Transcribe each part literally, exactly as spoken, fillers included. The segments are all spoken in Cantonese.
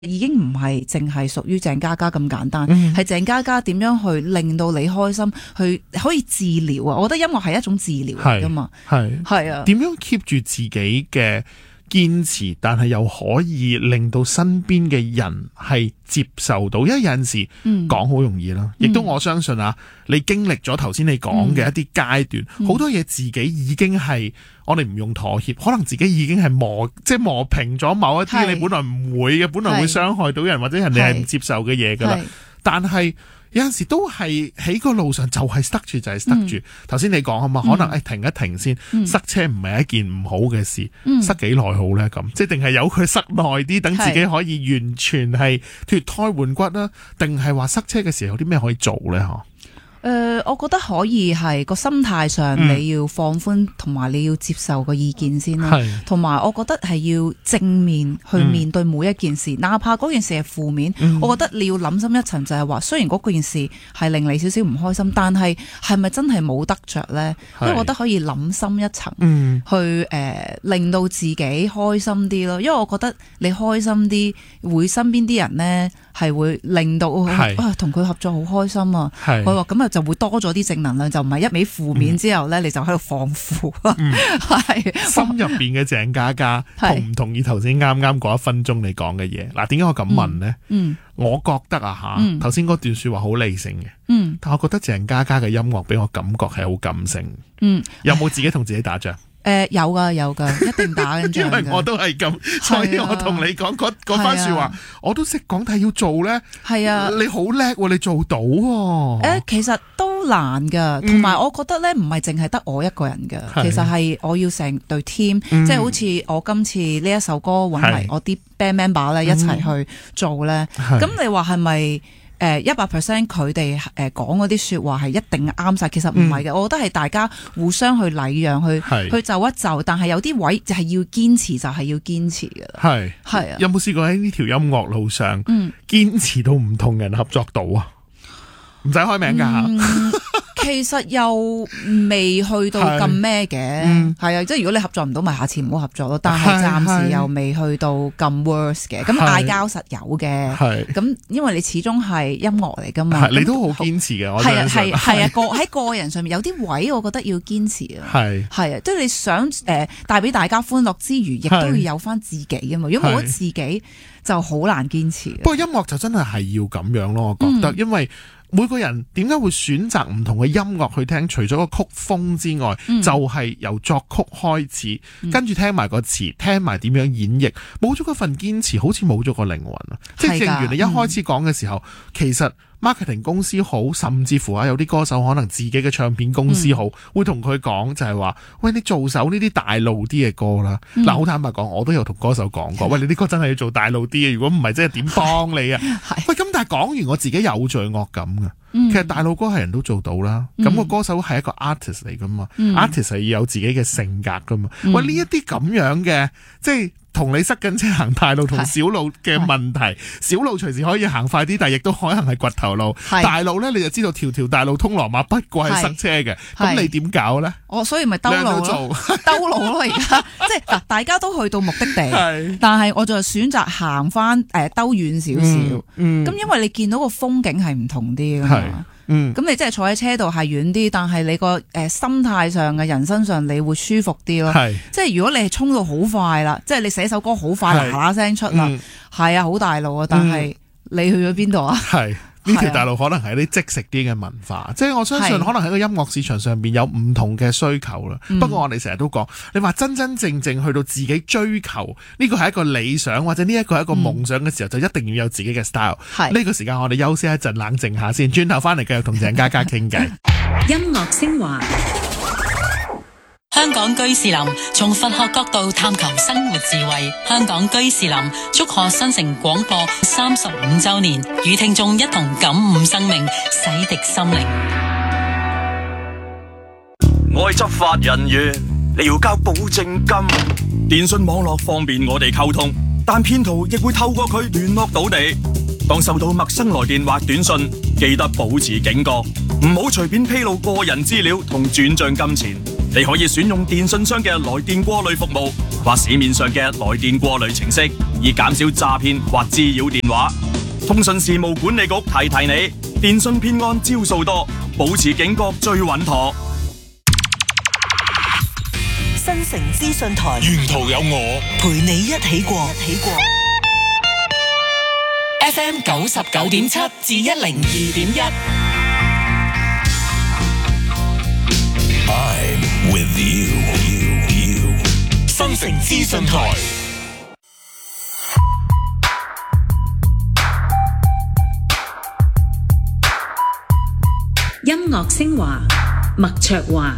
已經唔係淨係屬於鄭嘉嘉咁簡單，係、 嗯、 鄭嘉嘉點樣去令到你開心，去可以治療啊！我覺得音樂係一種治療嚟噶嘛， 係係啊，點樣 keep 住自己嘅堅持，但係又可以令到身邊嘅人係接受到，因為有陣時講好容易啦，亦、嗯、都我相信啊，你經歷咗頭先你講嘅一啲階段，好、嗯、多嘢自己已經係我哋唔用妥協，可能自己已經係磨即係磨平咗某一啲你本來唔會嘅，本來會傷害到人或者人哋係唔接受嘅嘢噶啦，但係有陣時都係喺個路上就係塞住就係塞住。頭、嗯、先你講啊嘛，可能誒、哎、停一停先，嗯、塞車唔係一件唔好嘅事，嗯、塞幾耐好咧咁，即係定係由佢塞耐啲，等自己可以完全係脫胎換骨啦，定係話塞車嘅時候有啲咩可以做咧？嗬？ 誒、呃，我覺得可以係個心態上你要放寬，同、嗯、埋你要接受個意見先啦。同埋我覺得係要正面去面對每一件事，嗯、哪怕嗰件事係負面、嗯，我覺得你要諗深一層，就係話，雖然嗰件事係令你少少唔開心，但係係咪真係冇得着呢？因為我覺得可以諗深一層，嗯、去誒、呃、令到自己開心啲咯。因為我覺得你開心啲，會身邊啲人呢係會令到啊同佢合作好開心啊。佢話咁啊。就會多咗啲正能量，就唔係一味負面之後咧、嗯，你就喺度放負。係、嗯、 心入邊嘅鄭嘉嘉同唔同意頭先啱啱嗰一分鐘你講嘅嘢？嗱，點解我咁問呢？嗯，我覺得啊吓，頭先嗰段說話好理性嘅，嗯，但我覺得鄭嘉嘉嘅音樂俾我感覺係好感性。嗯，有冇自己同自己打仗？ 誒、呃，有噶有噶，一定打緊仗。因為我都係咁，所以我同你講嗰嗰番說話，啊、我都識講，但係要做咧，係啊，你好叻，你做到、啊。誒、 呃，其實都難噶，同埋我覺得咧，唔係淨係得我一個人噶、嗯，其實係我要成隊 team，、嗯、即係好似我今次呢一首歌搵嚟我啲 band member 咧一齊去做咧。咁、嗯、你話係咪？誒一百 percent 佢哋誒講嗰啲説話係一定啱晒，其實唔係嘅，我覺得係大家互相去禮讓，去去就一就，但係有啲位就係要堅持，就係、是、要堅持嘅。係係啊， 有冇試過喺呢條音樂路上，嗯，堅持到唔同人合作到啊？唔使開名㗎嚇。嗯其實又未去到咁咩嘅，係、嗯、啊，即係如果你合作唔到，咪下次唔好合作咯。但係暫時又未去到咁 worse 嘅，咁嗌交實有嘅。咁因為你始終係音樂嚟噶嘛，你都好堅持嘅。我係啊係係啊，個喺個人上面有啲位，我覺得要堅持啊。係係啊，即係你想誒帶俾大家歡樂之餘，亦都要有翻自己啊嘛。如果冇咗自己，就好難堅持。不過音樂就真係係要咁樣咯，我覺得，嗯、因為。每個人點解會選擇唔同嘅音樂去聽？除咗個曲風之外，嗯、就係、是、由作曲開始，嗯、跟住聽埋個詞，聽埋點樣演繹，冇咗嗰份堅持，好似冇咗個靈魂啊！即係正如你一開始講嘅時候，嗯、其實 marketing 公司好，甚至乎啊有啲歌手可能自己嘅唱片公司好，嗯、會同佢講就係話：喂，你做首呢啲大路啲嘅歌啦！嗱、嗯，好坦白講，我都有同歌手講過，喂，你啲歌真係要做大路啲嘅，如果唔係，即係點幫你啊？喂，咁但係講完，我自己有罪惡感㗎。嗯、其實大路歌係人都做到啦，咁、嗯、個歌手係一個 artist 嚟噶嘛、嗯、，artist 係要有自己嘅性格噶嘛。嗯、喂，呢一啲咁樣嘅，即係同你塞緊車行大路同小路嘅問題，小路隨時可以行快啲，但係亦都可能係掘頭路。大路咧，你就知道條條大路通羅馬，不過係塞車嘅。咁你點搞咧？我所以咪兜路咯，兜路咯。而家即係嗱，大家都去到目的地，但係我就選擇行翻誒兜遠少少。咁、嗯嗯、因為你見到個風景係唔同啲噶嘛。嗯，咁你即係坐喺車度係遠啲，但係你個誒、呃、心態上嘅人生上你會舒服啲咯。係，即係如果你係衝到好快啦，即係你寫首歌好快嗱嗱聲出啦，係、嗯、啊，好大路啊，但係你去咗邊度啊？係。呢條大路可能係啲即食啲嘅文化，即係我相信可能喺個音樂市場上邊有唔同嘅需求啦。不過我哋成日都講，你話真真正正去到自己追求呢個係一個理想或者呢一個係一個夢想嘅時候，就一定要有自己嘅 style。係呢個時間我哋休息一陣，冷靜下先，轉頭翻嚟繼續同鄭嘉嘉傾偈。 音樂升華。香港居士林從佛學角度探求生活智慧。香港居士林祝賀新城廣播三十五周年，與聽眾一同感悟生命，洗滌心靈。 我係執法人員，你要交保證金。電信網絡方便我哋溝通，但騙徒亦會透過佢聯絡到你。當收到陌生來電或短信，記得保持警覺，唔好隨便披露個人資料同轉賬金錢。你可以選用電信商嘅來電過濾服務， 或市面上嘅來電過濾程式，以減少詐騙或滋擾電話。通訊事務管理局提提你，電信騙案招數多，保持警覺最穩妥。 新城資訊台， 沿途有我陪你一起過，一起過。 F M 九十九點七至一零二點一。 I'm with you, you, you. 新城資訊台。 音樂昇華，麥卓華。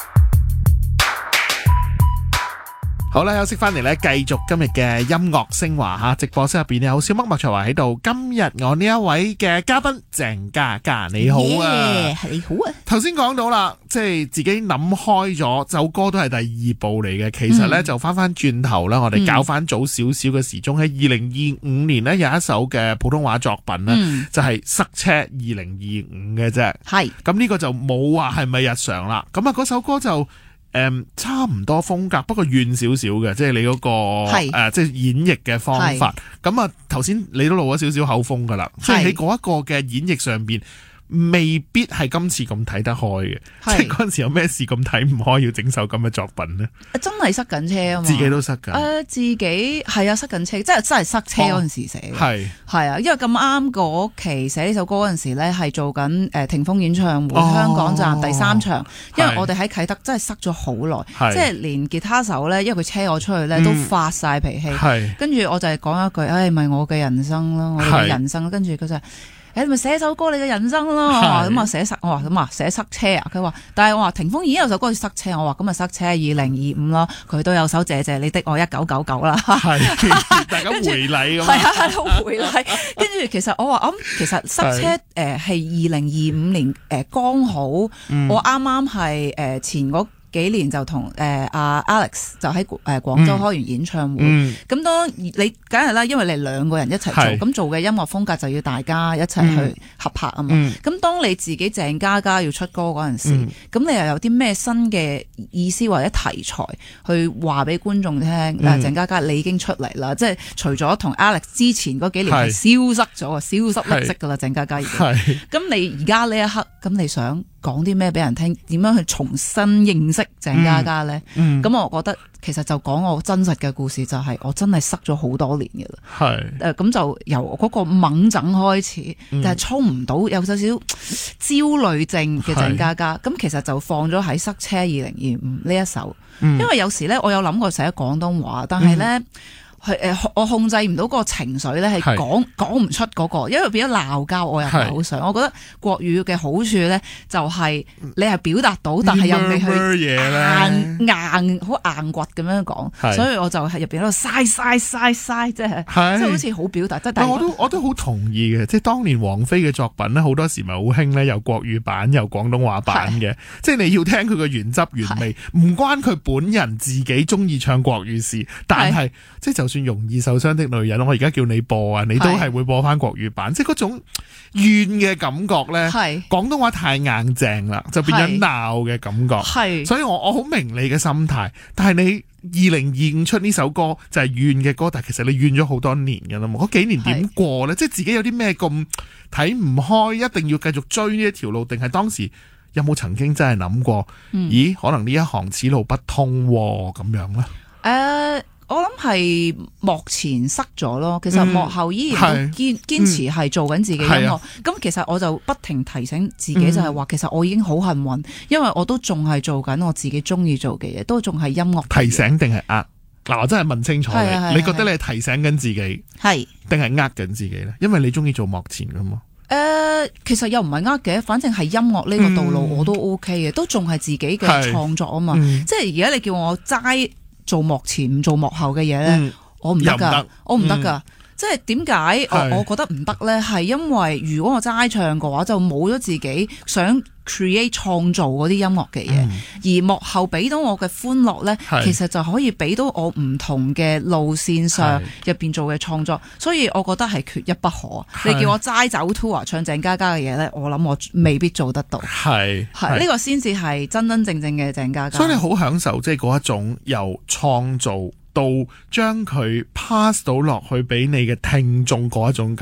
好啦，休息翻嚟咧，繼續今日嘅音樂昇華吓，直播室入邊有小麥麥卓華喺度。今日我呢一位嘅嘉賓鄭嘉嘉，你好啊， yeah, 你好啊。 頭先講到啦，即係自己諗開咗，首歌都係第二部嚟嘅。其實咧、嗯、就翻翻轉頭啦，我哋搞翻早少少嘅時鐘，喺二零二五年呢，有一首嘅普通話作品咧、嗯，就係、是、塞車二零二五嘅啫。係咁呢個就冇話係咪日常啦。咁啊嗰首歌就。誒、嗯，差唔多風格，不過遠少少嘅，即係你嗰、那個誒、呃，即係演繹嘅方法。咁啊，頭先你都露咗少少口風噶啦，即係喺嗰一個嘅演繹上邊，未必係今次咁睇得開嘅。即係嗰陣時有咩事咁睇唔開，要整首咁嘅作品呢？ 真係塞緊車啊嘛！ 自己都塞緊。誒、 呃，自己係啊，塞緊車，即係真係塞車嗰陣時寫嘅。係、哦、係啊，因為咁啱嗰期寫呢首歌嗰陣時咧，係做緊誒霆鋒演唱會、哦、香港站第三場，因為我哋喺啟德真係塞咗好耐，即係連吉他手咧，因為佢車我出去咧、嗯、都發晒脾氣，跟住我就係講一句，唉、哎，咪我嘅人生咯，我嘅人生，跟住佢就。誒、欸，咪寫首歌你嘅人生咯，咁啊寫塞，我話咁啊寫塞車啊，佢話，但係我話霆鋒已經有首歌要塞車，我話咁啊塞車二零二五咯，佢都有首謝謝你的愛一九九九啦，係大家回禮咁， 係啊係好回禮，跟住其實我話咁其實塞車誒係二零二五年誒剛好，嗯、我啱啱係誒前嗰幾年就同誒阿 Alex 就喺誒廣州開完演唱會，咁、嗯、當你梗係啦，因為你兩個人一齊做，咁做嘅音樂風格就要大家一齊去合拍啊嘛。咁、嗯、當你自己鄭嘉嘉要出歌嗰陣時，咁、嗯、你又有啲咩新嘅意思或者題材去話俾觀眾聽？嗱、嗯，鄭嘉嘉你已經出嚟啦，即係除咗同 Alex 之前嗰幾年係消失咗啊，消失匿跡噶啦，鄭嘉嘉已經。咁你而家呢一刻，咁你想講啲咩俾人聽？點樣去重新認識鄭嘉嘉咧？咁、嗯嗯、我覺得其實就講我真實嘅故事，就係我真係塞咗好多年嘅啦。係誒，咁、呃、就由嗰個猛整開始，嗯、但係衝唔到，有少少焦慮症嘅鄭嘉嘉。咁其實就放咗喺塞車二零二五呢一首、嗯，因為有時咧我有諗過寫廣東話，但係咧。嗯係誒，我控制唔到嗰個情緒咧，係講講唔出嗰個，因為變咗鬧交，我又唔係好想。我覺得國語嘅好處咧，就係你係表達到，但係又未去硬硬好硬骨咁樣講，所以我就喺入邊喺度嘥嘥嘥嘥，即係即係好似好表達。即係我都我都好同意嘅，即係當年王菲嘅作品咧，好多時咪好興咧，有國語版有廣東話版嘅，即係你要聽佢嘅原汁原味，唔關佢本人自己中意唱國語事，但係即係就算容易受傷的女人，我而家叫你播啊，你都係會播翻國語版，即係嗰種怨嘅感覺咧。係廣東話太硬淨啦，就變咗鬧嘅感覺。係，所以我我好明你嘅心態，但係你二零二五出呢首歌就係怨嘅歌，但係其實你怨咗好多年噶啦嘛，嗰幾年點過咧？即係自己有啲咩咁睇唔開，一定要繼續追呢一條路，定係當時有冇曾經真係諗過？嗯、咦，可能呢一行此路不通咁樣咧？誒、 uh。我諗係幕前塞咗咯，其實幕後依然都堅堅、嗯、持係做緊自己音樂。咁、嗯、其實我就不停提醒自己，就係話，其實我已經好幸運，因為我都仲係做緊我自己中意做嘅嘢，都仲係音樂。提醒定係呃？嗱，我真係問清楚你，你覺得你係提醒緊自己，係定係呃緊自己咧？因為你中意做幕前噶嘛。誒、呃，其實又唔係呃嘅，反正係音樂呢個道路我都 OK 嘅、嗯，都仲係自己嘅創作啊嘛。嗯、即係而家你叫我齋做幕前唔做幕後嘅嘢咧，嗯、我唔得噶，我唔得噶。即係點解我我覺得唔得咧？係因為如果我齋唱嘅話，就冇咗自己想 create 創造嗰啲音樂嘅嘢、嗯，而幕後俾到我嘅歡樂咧，其實就可以俾到我唔同嘅路線上入邊做嘅創作，所以我覺得係缺一不可。你叫我齋走 tour 唱鄭嘉嘉嘅嘢咧，我諗我未必做得到。係係呢個先至係真真正正嘅鄭嘉嘉。所以你好享受即係嗰一種由創造到將佢 pass 到落去俾你嘅聽眾嗰一種